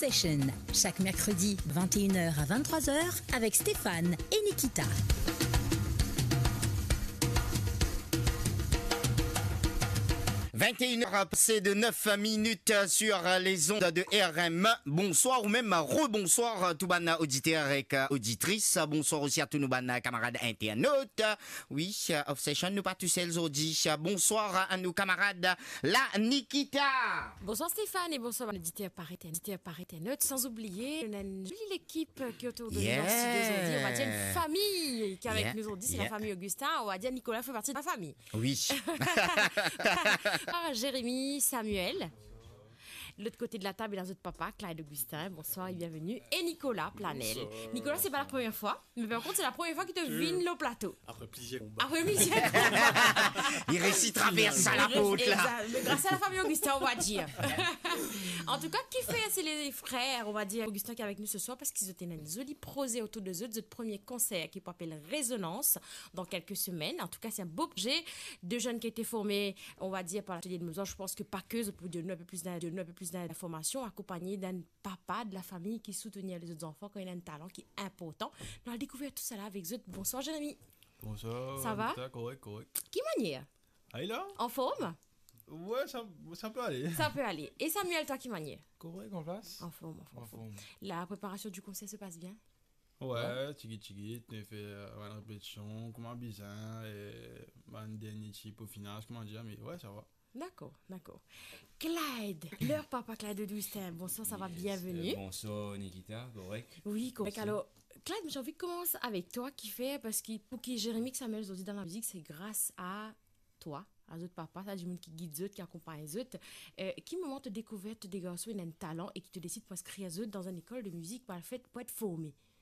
Session, chaque mercredi 21h à 23h avec Stéphane et Nikita. 21h passé de 9 minutes sur les ondes de RM. Bonsoir ou même rebonsoir tout ban auditeur et auditrice. Bonsoir aussi à tous nos ban camarades internautes. Oui, Off Session, nous pas tous seuls aujourd'hui. Bonsoir à nos camarades la Nikita. Bonsoir Stéphane et bonsoir auditeur par internaute. Sans oublier une jolie équipe qui est autour de nous aujourd'hui. On va dire une famille qui est avec nous aujourd'hui. C'est la famille Augustin. On va dire Nicolas fait partie de ma famille. Oui. Jérémy, Samuel. De l'autre côté de la table, il y a notre papa, Clyde Augustin. Bonsoir et bienvenue. Et Nicolas Planel. Bonsoir. Nicolas, c'est pas la première fois. Mais par contre, c'est la première fois qu'il te vine le plateau. Après plusieurs combats. Après plusieurs combats. Il réussit traverse à la côte là. Mais grâce à la famille Augustin, on va dire. En tout cas, qui fait, c'est les frères, on va dire, Augustin qui est avec nous ce soir parce qu'ils ont une jolie prosée autour de eux. Notre premier concert qui s'appelle Résonance dans quelques semaines. En tout cas, c'est un beau projet. Deux jeunes qui ont été formés, on va dire, par l'atelier de Mozart. Je pense que pas que, pour donner un peu plus d'informations, accompagné d'un papa de la famille qui soutenait les autres enfants quand il a un talent qui est important. On a découvert tout ça là avec eux. Bonsoir, Jérémy. Bonsoir. Ça va? Correct. Qui manière? Ah, là? En forme? Ouais, ça peut aller. Ça peut aller. Et Samuel, toi qui manière? Correct, en place? En forme. La préparation du concert se passe bien? Ouais, tchigi, tu fait une répétition, comment bizarre, et un dernier type au final, comment dire, mais ouais, ça va. D'accord. Clyde, leur papa Clyde Augustin. Bonsoir, ça va, bienvenue. Bonsoir Nikita, correct. Oui, correct. Alors, Clyde, j'ai envie de commencer avec toi qui fait, parce que pour qui Jérémy et Samuel aujourd'hui dans la musique, c'est grâce à toi, à d'autres papas, à du monde qui guide eux, qui accompagne eux. Qui moment te découvert des garçons, ils ont un talent et qui te décide pour inscrire eux dans une école de musique pour être formé?